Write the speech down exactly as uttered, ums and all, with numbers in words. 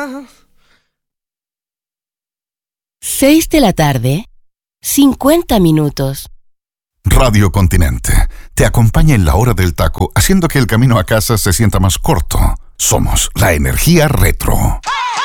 Seis de la tarde, cincuenta minutos. Radio Continente te acompaña en la hora del taco, haciendo que el camino a casa se sienta más corto. Somos la energía retro.